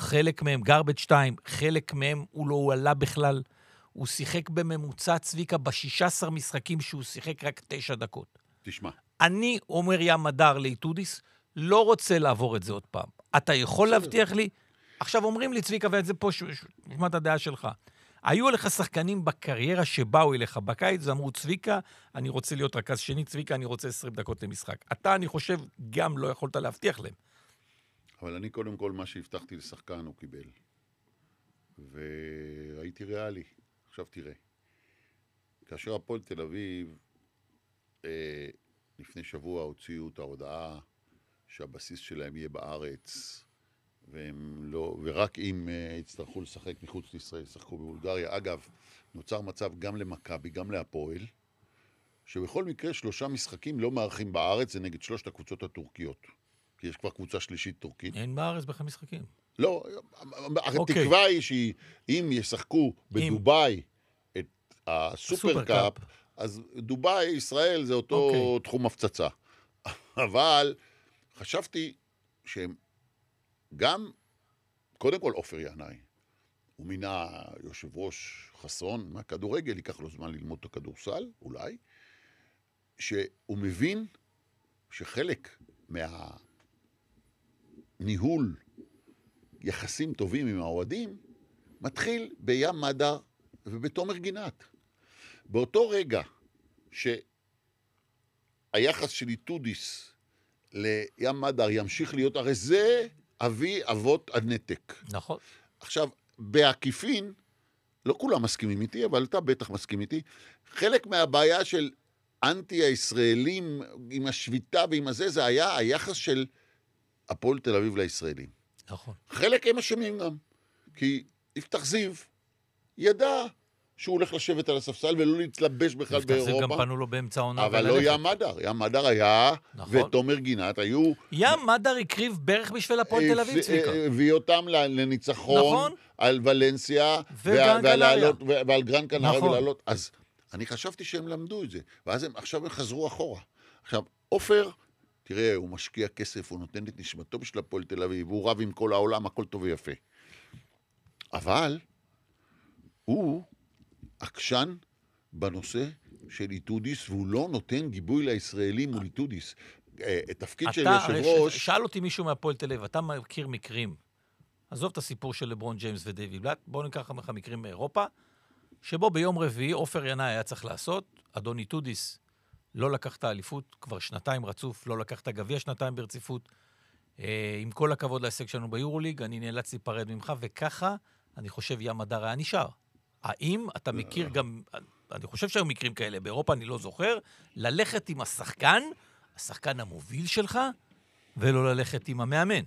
חלק מהם, garbage time, חלק מהם הוא לא עלה בכלל. הוא שיחק בממוצע צביקה ב16 משחקים שהוא שיחק רק 9 דקות. תשמע. אני אומר ים מדר לאיטודיס, לא רוצה לעבור את זה עוד פעם. אתה יכול להבטיח לי? עכשיו אומרים לי צביקה, ואת זה פה, נשמע את הדעה שלך. היו לך שחקנים בקריירה שבאו אליך בקיץ, ואמרו צביקה, אני רוצה להיות רכז שני, צביקה, אני רוצה 20 דקות למשחק. אתה, אני חושב, גם לא יכולת להבטיח להם. אבל אני קודם כל, מה שהבטחתי לשחקן הוא קיבל. והייתי ריאלי. עכשיו תראה. כאשר הפועל תל אביב, לפני שבוע הוציאו את ההודעה שהבסיס שלהם יהיה בארץ, ורק אם יצטרכו לשחק מחוץ לישראל, ישחקו בבולגריה. אגב, נוצר מצב גם למכבי, גם להפועל, שבכל מקרה 3 משחקים לא מארחים בארץ, זה נגד 3 הקבוצות הטורקיות. כי יש כבר קבוצה שלישית טורקית. אין בארץ בכלל משחקים. לא, התקווה היא שאם ישחקו בדובאי את הסופרקאפ, אז דובאי, ישראל, זה אותו תחום הפצצה. אבל חשבתי שהם גם, קודם כל עופר ינאי, הוא מינה יושב ראש חסון מהכדורגל, ייקח לו זמן ללמוד את הכדורסל, אולי, שהוא מבין שחלק מהניהול יחסים טובים עם האוהדים, מתחיל בים מדר ובתומר גינת. באותו רגע שהיחס של איטודיס לים מדר ימשיך להיות, הרי זה אבי אבות הנתק. נכון. עכשיו, בעקיפין, לא כולם מסכימים איתי, אבל אתה בטח מסכים איתי, חלק מהבעיה של אנטי הישראלים עם השביתה ועם הזה, זה היה היחס של הפועל תל אביב לישראלים. נכון. חלק הם אשמים גם, כי יפתח זיו ידע שהוא הולך לשבת על הספסל ולא להתלבש בכלל באירופה. יפתח זיו גם פנו לו באמצע העונה. אבל לא ים מדר. ים מדר היה, ותומר גינת היו... ים מדר הקריב בערך בשביל הפועל תל אביב, צביקה. הביא אותם לניצחון על ולנסיה ועל גרן קנריה ולעלות. אז אני חשבתי שהם למדו את זה, ואז עכשיו הם חזרו אחורה. עכשיו, עופר, תראה, הוא משקיע כסף, הוא נותן את נשמתו בשביל הפועל תל אביב, הוא רב עם כל העולם, הכל טוב ויפה. אבל הוא עקשן בנושא של איטודיס, והוא לא נותן גיבוי לישראלים מול איטודיס. תפקיד של יושב ראש... שאל אותי מישהו מהפועל תל אביב, אתה מכיר מקרים, עזוב את הסיפור של לברון ג'יימס ודייוויד בלאט, בואו ניקח לך מקרים מאירופה, שבו ביום רביעי עופר ינאי היה צריך לעשות, אדון איטודיס לא לקח את האליפות, כבר 2 רצוף, לא לקח את הגביע 2 ברציפות, עם כל הכבוד להישג שלנו ביורוליג, אני נאלץ להיפרד ממך, וככה אני חושב ים מדר היה נשאר. האם אתה מכיר גם, אני חושב שהיו מקרים כאלה, באירופה אני לא זוכר, ללכת עם השחקן המוביל שלך, ולא ללכת עם המאמן.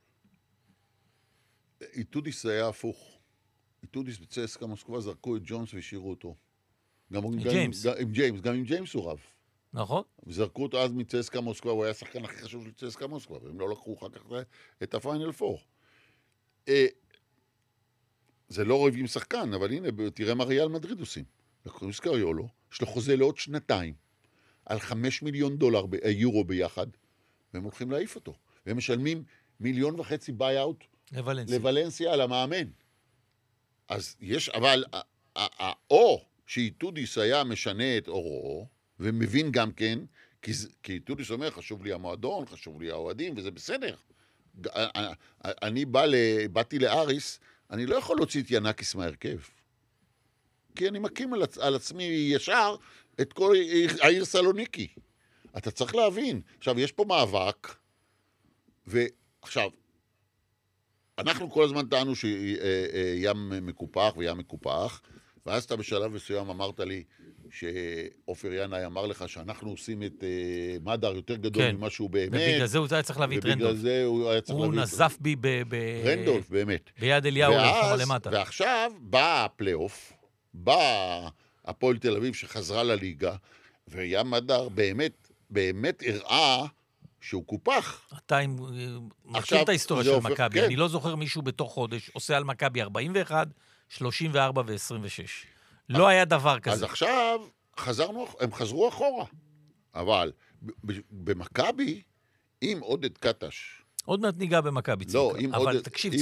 איטודיס היה הפוך. איטודיס בצסקה מוסקבה זרקו את ג'ונס והשאירו אותו. עם ג'יימס הוא רב. נכון. וזרקו אותו אז מצסקה מוסקבה, הוא היה השחקן הכי חשוב של צסקה מוסקבה, והם לא לקחו אחר כך את הפיינל 4. זה לא רב עם שחקן, אבל הנה, תראה מה ריאל מדריד עושים. לקחו מסקריולו, יש לו חוזה לעוד 2, על $5 מיליון יורו ביחד, והם הולכים להעיף אותו. והם משלמים 1.5 מיליון ביי-אוט לוולנסיה על המאמן. אז יש, אבל, או שאיטודיס היה משנה את אורו, ומבין גם כן, כי איטודיס אומר, חשוב לי המועדון, חשוב לי האוהדים, וזה בסדר. אני באתי לאריס, אני לא יכול להוציא את ינקיס מהרכב. כי אני מקים על עצמי ישר את כל העיר סלוניקי. אתה צריך להבין. עכשיו, יש פה מאבק, ועכשיו, אנחנו כל הזמן טענו שים מקופח וים מקופח, ואז אתה בשלב מסוים אמרת לי שעופר ינאי אמר לך שאנחנו עושים את מדר יותר גדול ממה שהוא באמת. ובגלל זה הוא היה צריך להביא את רנדולף. ובגלל זה הוא היה צריך להביא את רנדולף. הוא נזף בי רנדולף, באמת. ביד אליהו למטה. ועכשיו בא הפלייאוף, בא הפועל תל אביב שחזרה לליגה, וים מדר באמת הראה שהוא קופח. אתה מכיר את ההיסטוריה של מכבי. אני לא זוכר מישהו בתוך חודש עושה על מכבי 41, 34 ו-26. לא היה דבר כזה. אז עכשיו הם חזרו אחורה. אבל במכבי, עם עודד קטש. עוד מעט ניגע במכבי. לא, אבל תקשיב,